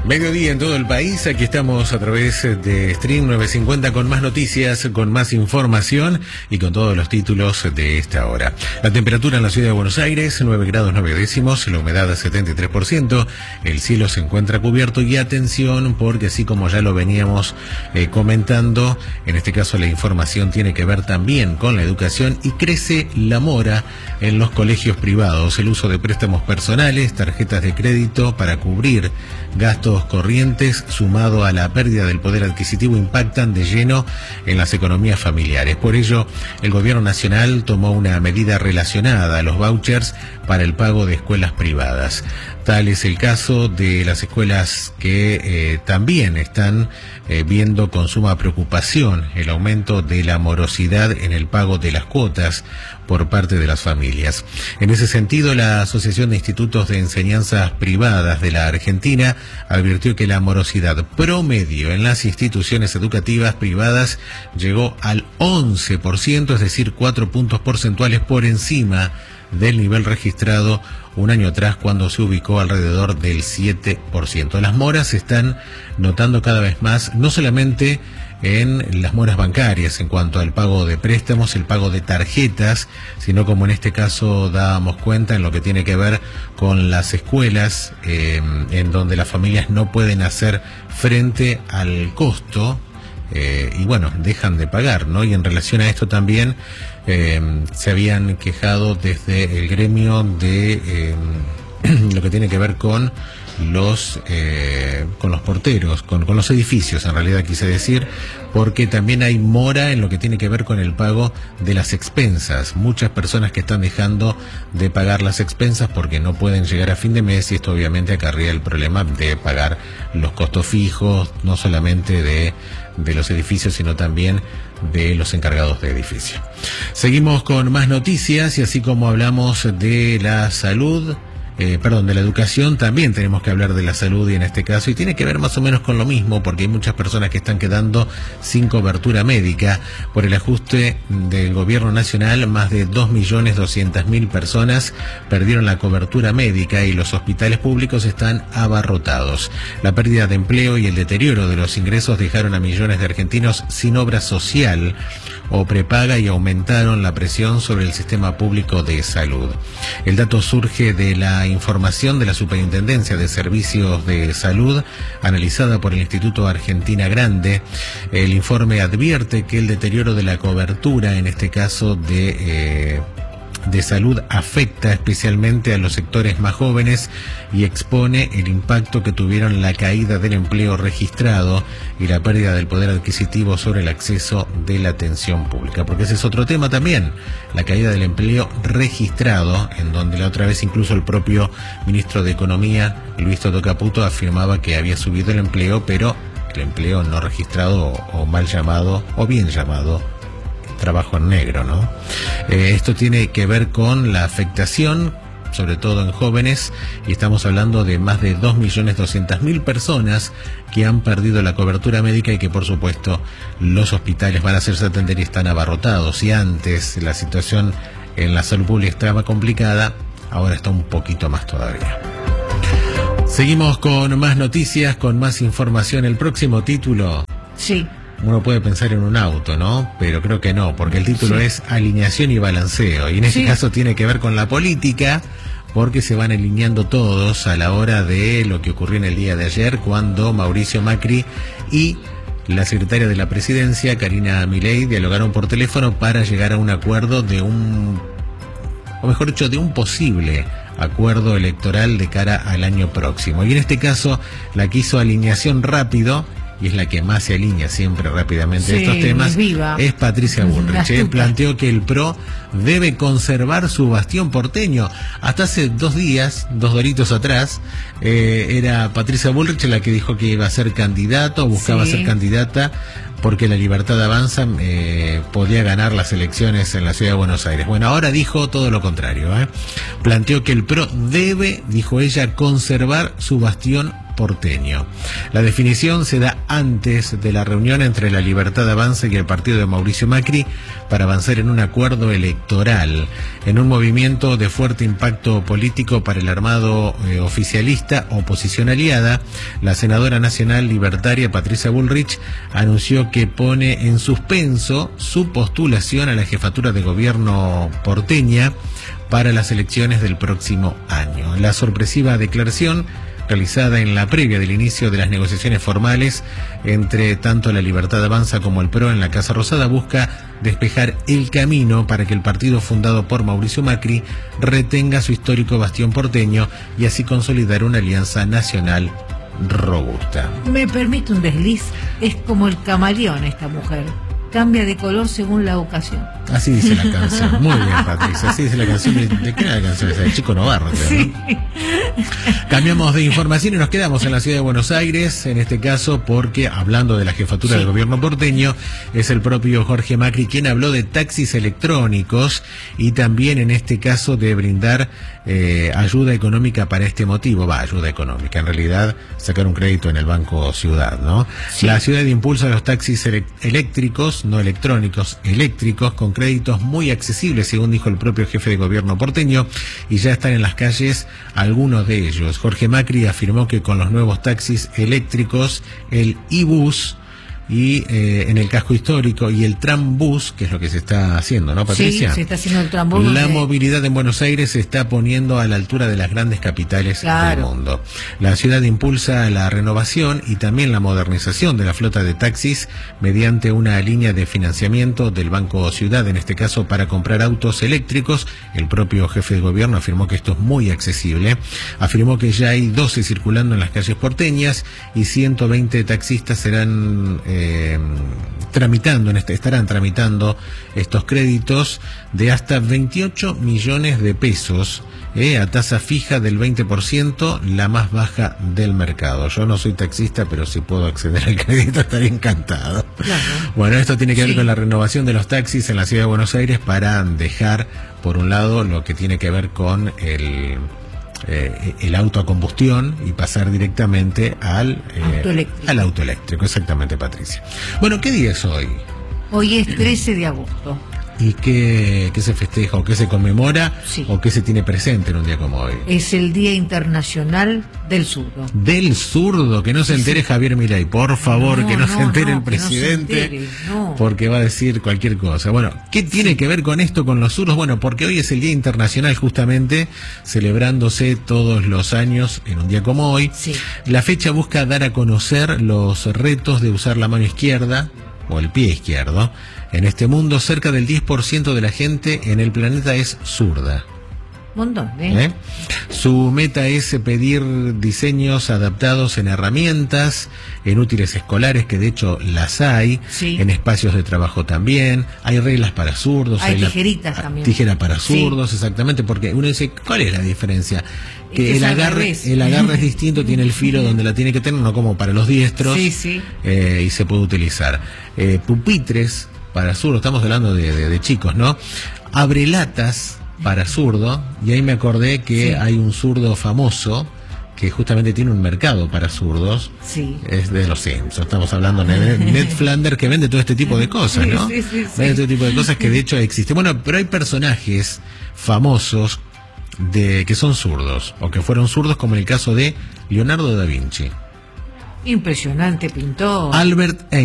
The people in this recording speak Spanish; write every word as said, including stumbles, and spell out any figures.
Mediodía en todo el país, aquí estamos a través de Stream nueve cincuenta con más noticias, con más información y con todos los títulos de esta hora. La temperatura en la ciudad de Buenos Aires, nueve grados nueve décimos, la humedad setenta y tres por ciento, el cielo se encuentra cubierto y atención porque así como ya lo veníamos eh, comentando, en este caso la información tiene que ver también con la educación y crece la mora en los colegios privados, el uso de préstamos personales, tarjetas de crédito para cubrir gastos corrientes sumado a la pérdida del poder adquisitivo impactan de lleno en las economías familiares. Por ello, el gobierno nacional tomó una medida relacionada a los vouchers para el pago de escuelas privadas. Tal es el caso de las escuelas que eh, también están eh, viendo con suma preocupación el aumento de la morosidad en el pago de las cuotas por parte de las familias. En ese sentido, la Asociación de Institutos de Enseñanzas Privadas de la Argentina advirtió que la morosidad promedio en las instituciones educativas privadas llegó al once por ciento, es decir, cuatro puntos porcentuales por encima del nivel registrado un año atrás cuando se ubicó alrededor del siete por ciento. Las moras se están notando cada vez más, no solamente en las moras bancarias en cuanto al pago de préstamos, el pago de tarjetas, sino como en este caso dábamos cuenta en lo que tiene que ver con las escuelas, eh, en donde las familias no pueden hacer frente al costo eh, y bueno, dejan de pagar, ¿no? Y en relación a esto también eh, se habían quejado desde el gremio de eh, lo que tiene que ver con los eh, con los porteros, con, con los edificios, en realidad quise decir, porque también hay mora en lo que tiene que ver con el pago de las expensas. Muchas personas que están dejando de pagar las expensas porque no pueden llegar a fin de mes y esto obviamente acarrea el problema de pagar los costos fijos, no solamente de, de los edificios, sino también de los encargados de edificio. Seguimos con más noticias y así como hablamos de la salud, Eh, perdón, de la educación, también tenemos que hablar de la salud y en este caso, y tiene que ver más o menos con lo mismo, porque hay muchas personas que están quedando sin cobertura médica por el ajuste del gobierno nacional. Más de dos millones doscientas mil personas perdieron la cobertura médica y los hospitales públicos están abarrotados. La pérdida de empleo y el deterioro de los ingresos dejaron a millones de argentinos sin obra social o prepaga y aumentaron la presión sobre el sistema público de salud. El dato surge de la información de la Superintendencia de Servicios de Salud, analizada por el Instituto Argentina Grande. El informe advierte que el deterioro de la cobertura, en este caso de... Eh, de salud, afecta especialmente a los sectores más jóvenes y expone el impacto que tuvieron la caída del empleo registrado y la pérdida del poder adquisitivo sobre el acceso de la atención pública. Porque ese es otro tema también, la caída del empleo registrado, en donde la otra vez incluso el propio ministro de Economía, Luis Toto Caputo, afirmaba que había subido el empleo, pero el empleo no registrado o, o mal llamado o bien llamado trabajo en negro, ¿no? Eh, esto tiene que ver con la afectación, sobre todo en jóvenes, y estamos hablando de más de dos millones doscientas mil personas que han perdido la cobertura médica y que por supuesto los hospitales van a hacerse atender y están abarrotados. Y antes la situación en la salud pública estaba complicada, ahora está un poquito más todavía. Seguimos con más noticias, con más información. El próximo título... Sí. Uno puede pensar en un auto, ¿no? Pero creo que no, porque el título sí. es alineación y balanceo. Y en este sí. caso tiene que ver con la política, porque se van alineando todos a la hora de lo que ocurrió en el día de ayer, cuando Mauricio Macri y la secretaria de la Presidencia, Karina Milei, dialogaron por teléfono para llegar a un acuerdo de un, o mejor dicho, de un posible acuerdo electoral de cara al año próximo. Y en este caso, la que hizo alineación rápido, y es la que más se alinea siempre rápidamente a sí, estos temas, viva. es Patricia Bullrich. Eh, planteó que el P R O debe conservar su bastión porteño. Hasta hace dos días, dos doritos atrás, eh, era Patricia Bullrich la que dijo que iba a ser candidato, o buscaba sí. ser candidata, porque la Libertad Avanza eh, podía ganar las elecciones en la ciudad de Buenos Aires. Bueno, ahora dijo todo lo contrario. ¿eh? Planteó que el P R O debe, dijo ella, conservar su bastión porteño. La definición se da antes de la reunión entre la Libertad Avanza y el partido de Mauricio Macri para avanzar en un acuerdo electoral, en un movimiento de fuerte impacto político para el armado eh, oficialista oposición aliada. La senadora nacional libertaria Patricia Bullrich anunció que pone en suspenso su postulación a la jefatura de gobierno porteña para las elecciones del próximo año. La sorpresiva declaración, realizada en la previa del inicio de las negociaciones formales entre tanto la Libertad Avanza como el P R O en la Casa Rosada, busca despejar el camino para que el partido fundado por Mauricio Macri retenga su histórico bastión porteño y así consolidar una alianza nacional robusta. Me permite un desliz, es como el camaleón esta mujer, cambia de color según la ocasión. Así dice la canción. Muy bien, Patricia. Así dice la canción. ¿De, de qué era la canción esa? De Chico Novarro, creo, sí. ¿no? Cambiamos de información y nos quedamos en la ciudad de Buenos Aires, en este caso porque, hablando de la jefatura sí. del gobierno porteño, es el propio Jorge Macri quien habló de taxis electrónicos y también en este caso de brindar eh, ayuda económica para este motivo. Va, ayuda económica. En realidad, sacar un crédito en el Banco Ciudad, ¿no? Sí. La ciudad impulsa los taxis ele- eléctricos, no electrónicos, eléctricos, con créditos muy accesibles, según dijo el propio jefe de gobierno porteño, y ya están en las calles algunos de ellos. Jorge Macri afirmó que con los nuevos taxis eléctricos, el iBus y eh, en el casco histórico y el trambús, que es lo que se está haciendo, ¿no, Patricia? Sí, se está haciendo el trambús. La de... movilidad en Buenos Aires se está poniendo a la altura de las grandes capitales claro. del mundo. La ciudad impulsa la renovación y también la modernización de la flota de taxis mediante una línea de financiamiento del Banco Ciudad, en este caso para comprar autos eléctricos. El propio jefe de gobierno afirmó que esto es muy accesible. Afirmó que ya hay doce circulando en las calles porteñas y ciento veinte taxistas serán... Eh, Eh, tramitando, en este, estarán tramitando estos créditos de hasta veintiocho millones de pesos eh, a tasa fija del veinte por ciento, la más baja del mercado. Yo no soy taxista, pero si puedo acceder al crédito estaría encantado. Claro. Bueno, esto tiene que ver sí. con la renovación de los taxis en la ciudad de Buenos Aires para dejar, por un lado, lo que tiene que ver con el... Eh, el auto a combustión y pasar directamente al, eh, auto eléctrico. al auto eléctrico, exactamente, Patricia. Bueno, ¿qué día es hoy? Hoy es trece de agosto. ¿Y qué, qué se festeja o qué se conmemora sí. o qué se tiene presente en un día como hoy? Es el Día Internacional del Zurdo. Del zurdo, que no se entere sí. Javier Milei, por favor, no, que no, no se entere no, el presidente, no entere, no. porque va a decir cualquier cosa. Bueno, ¿qué tiene sí. que ver con esto, con los zurdos? Bueno, porque hoy es el Día Internacional justamente, celebrándose todos los años en un día como hoy. Sí. La fecha busca dar a conocer los retos de usar la mano izquierda o el pie izquierdo. En este mundo, cerca del diez por ciento de la gente en el planeta es zurda. Montón, ¿eh? ¿Eh? Su meta es pedir diseños adaptados en herramientas, en útiles escolares, que de hecho las hay, sí. en espacios de trabajo también, hay reglas para zurdos. Hay, hay tijeritas la, también. Tijera para zurdos, sí. exactamente, porque uno dice, ¿cuál es la diferencia? Que, que el agarre, el agarre es distinto, tiene el filo donde la tiene que tener, no como para los diestros, sí, sí. Eh, y se puede utilizar. Eh, pupitres para zurdos, estamos hablando de, de, de chicos, ¿no? Abrelatas para zurdo, y ahí me acordé que sí. hay un zurdo famoso que justamente tiene un mercado para zurdos, sí. es de los Simpsons, estamos hablando de Ned Flanders, que vende todo este tipo de cosas, ¿no? Sí, sí, sí, vende todo este tipo de cosas que de hecho existen. Bueno, pero hay personajes famosos de que son zurdos, o que fueron zurdos, como en el caso de Leonardo da Vinci. Impresionante pintor. Albert Einstein.